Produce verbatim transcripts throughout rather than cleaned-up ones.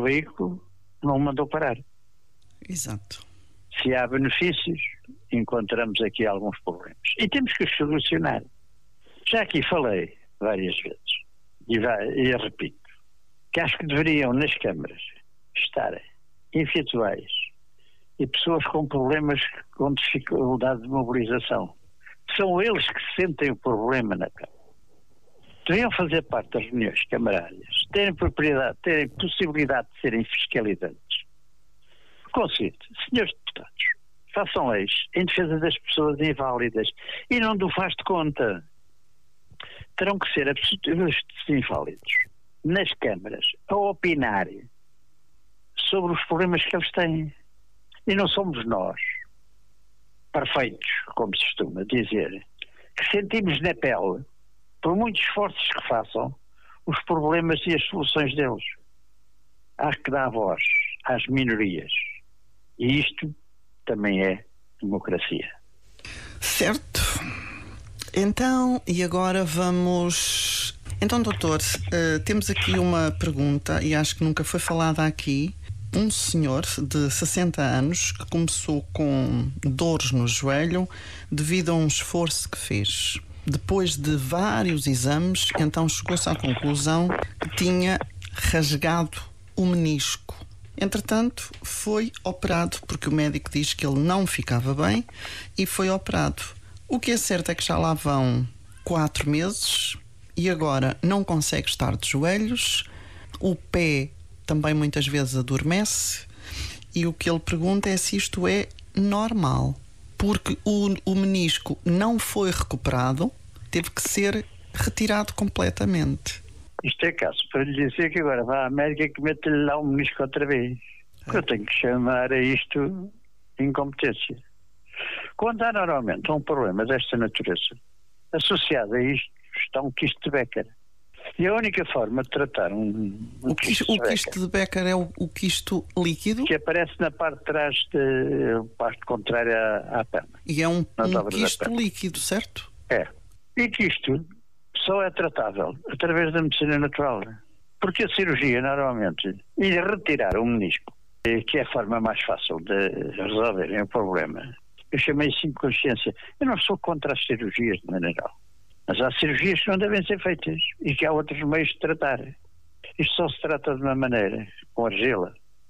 veículo, não mandou parar. Exato. Se há benefícios, encontramos aqui alguns problemas. E temos que os solucionar. Já aqui falei várias vezes, e, vai, e repito, que acho que deveriam nas câmaras estar indivíduais e pessoas com problemas, com dificuldade de mobilização. São eles que sentem o problema na Câmara. Deveriam fazer parte das reuniões camarárias, terem propriedade, terem possibilidade de serem fiscalizantes. Conceito, senhores deputados, façam leis em defesa das pessoas inválidas e não do faz de conta. Terão que ser absolutamente inválidos nas câmaras a opinar sobre os problemas que eles têm. E não somos nós, perfeitos, como se costuma dizer, que sentimos na pele, por muitos esforços que façam, os problemas e as soluções deles. Há que dar voz às minorias. E isto também é democracia. Certo. Então, e agora vamos... Então, doutor, uh, temos aqui uma pergunta, e acho que nunca foi falada aqui. Um senhor de sessenta anos que começou com dores no joelho devido a um esforço que fez. Depois de vários exames, então chegou-se à conclusão que tinha rasgado o menisco. Entretanto, foi operado, porque o médico diz que ele não ficava bem, e foi operado. O que é certo é que já lá vão quatro meses e agora não consegue estar de joelhos, o pé também muitas vezes adormece, e o que ele pergunta é se isto é normal, porque o, o menisco não foi recuperado, teve que ser retirado completamente. Isto é caso para lhe dizer que agora vai à América que mete-lhe lá um menisco outra vez. É. Eu tenho que chamar a isto incompetência. Quando há normalmente um problema desta natureza, associado a isto está um quisto de Becker. E a única forma de tratar um, um o, quisto, quisto, o quisto de Becker é o, o quisto líquido? Que aparece na parte de trás, de parte contrária à, à perna. E é um, um quisto líquido, certo? É. E que isto só é tratável através da medicina natural. Porque a cirurgia, normalmente, e retirar um menisco, que é a forma mais fácil de resolverem o problema, eu chamei isso de inconsciência. Eu não sou contra as cirurgias de maneira geral. Mas há cirurgias que não devem ser feitas e que há outros meios de tratar. Isto só se trata de uma maneira, com argila.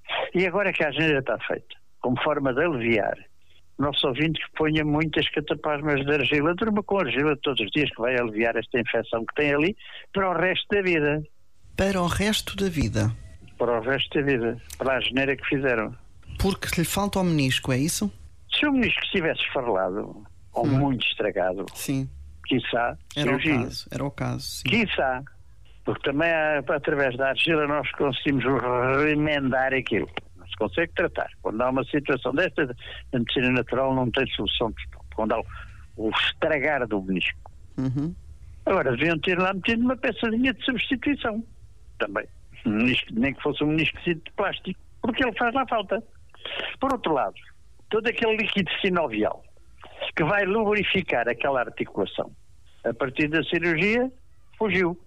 E agora que a argila está feita, como forma de aliviar, o nosso ouvinte que ponha muitas cataplasmas de argila, durma com argila todos os dias, que vai aliviar esta infecção que tem ali para o resto da vida. Para o resto da vida? Para o resto da vida. Para a geneira que fizeram. Porque lhe falta o menisco, é isso? Se o menisco estivesse esfarelado, ou hum. muito estragado... Sim. Quiçá, era cirurgia. o caso, era o caso, sim. Quiçá, porque também através da argila nós conseguimos remendar aquilo. Não se consegue tratar. Quando há uma situação desta, a medicina natural não tem solução total. Quando há o estragar do menisco. Uhum. Agora, deviam ter lá metido uma peçadinha de substituição. Também. Um menisco, nem que fosse um menisco de plástico, porque ele faz lá falta. Por outro lado, todo aquele líquido sinovial que vai lubrificar aquela articulação, a partir da cirurgia, fugiu.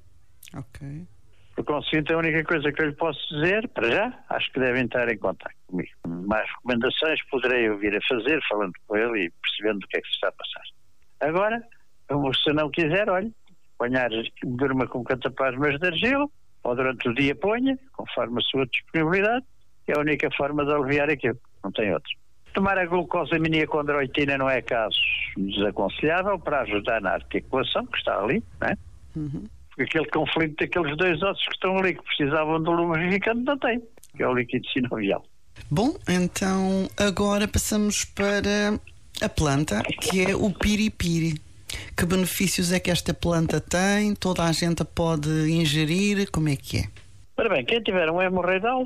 Ok. Por conseguinte, a única coisa que eu lhe posso dizer, para já, acho que devem estar em contato comigo. Mais recomendações poderei ouvir a fazer, falando com ele e percebendo o que é que se está a passar. Agora, se não quiser, olhe, ponhar, durma com cataplasmas de argila, ou durante o dia ponha, conforme a sua disponibilidade, é a única forma de aliviar aquilo, não tem outra. Tomar a glucosamina condroitina não é caso desaconselhável para ajudar na articulação, que está ali, não é? Uhum. Porque aquele conflito daqueles dois ossos que estão ali, que precisavam de lubrificante, não tem, que é o líquido sinovial. Bom, então agora passamos para a planta, que é o piripiri. Que benefícios é que esta planta tem? Toda a gente a pode ingerir? Como é que é? Ora bem, quem tiver um hemorroidal,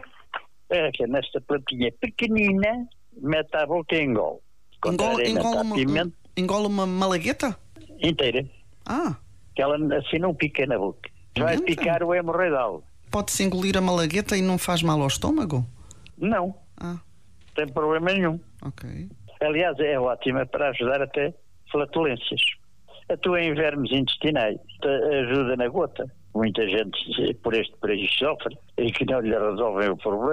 é que nesta plantinha pequenina, mete a boca e engole. Engole, engole, uma, um, engole uma malagueta? Inteira. Ah. Que ela assim não pica na boca. Vai então picar o hemorroidal. Pode-se engolir a malagueta e não faz mal ao estômago? Não. Ah. Não tem problema nenhum. Ok. Aliás, é ótima para ajudar até flatulências. Atua em vermes intestinais. Ajuda na gota. Muita gente por este país sofre e que não lhe resolvem o problema.